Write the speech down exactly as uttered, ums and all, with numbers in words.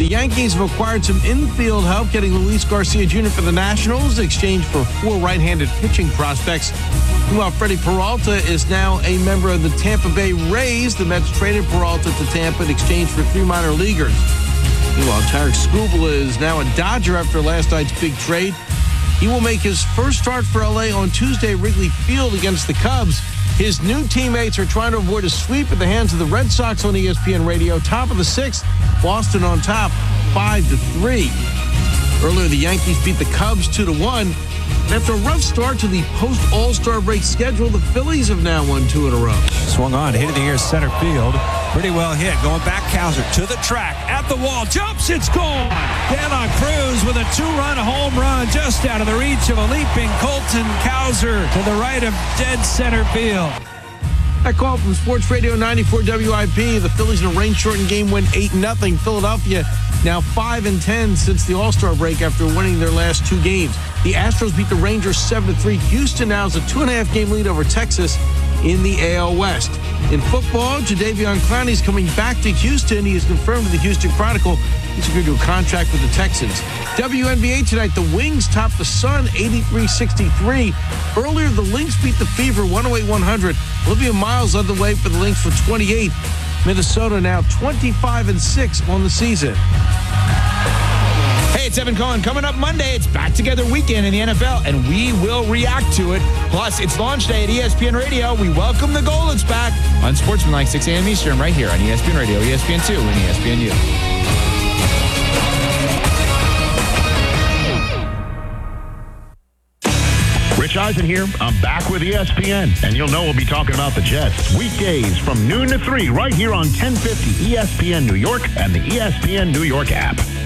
The Yankees have acquired some infield help, getting Luis Garcia Junior for the Nationals in exchange for four right-handed pitching prospects. Meanwhile, Freddie Peralta is now a member of the Tampa Bay Rays. The Mets traded Peralta to Tampa in exchange for three minor leaguers. Meanwhile, Tarek Skubal is now a Dodger after last night's big trade. He will make his first start for L A on Tuesday at Wrigley Field against the Cubs. His new teammates are trying to avoid a sweep at the hands of the Red Sox on E S P N Radio. Top of the sixth, Boston on top, five to three. Earlier, the Yankees beat the Cubs two to one. And after a rough start to the post-All-Star break schedule, the Phillies have now won two in a row. Swung on, hit in the air center field. Pretty well hit. Going back, Cowser to the track, at the wall, jumps, it's gone. De La Cruz with a two-run home run just out of the reach of a leaping Colton Cowser to the right of dead center field. That call from Sports Radio ninety-four W I P. The Phillies in a rain-shortened game win eight nothing. Philadelphia now five and ten since the All-Star break after winning their last two games. The Astros beat the Rangers seven to three. Houston now has a two-and-a-half game lead over Texas in the A L West. In football, Jadeveon Clowney is coming back to Houston. He is confirmed to the Houston Chronicle. He's agreed to a contract with the Texans. W N B A tonight, the Wings top the Sun eighty-three sixty-three. Earlier, the Lynx beat the Fever one oh eight one hundred. Olivia Miles led the way for the Lynx for twenty-eight. Minnesota now twenty-five and six on the season. Hey, it's Evan Cohen. Coming up Monday, it's Back Together Weekend in the N F L, and we will react to it. Plus, it's launch day at E S P N Radio. We welcome the Golets back on Sportsmanlike, six a.m. Eastern, right here on E S P N Radio, E S P N two, and E S P N U. Rich Eisen here. I'm back with E S P N, and you'll know we'll be talking about the Jets weekdays from noon to three right here on ten fifty E S P N New York and the E S P N New York app.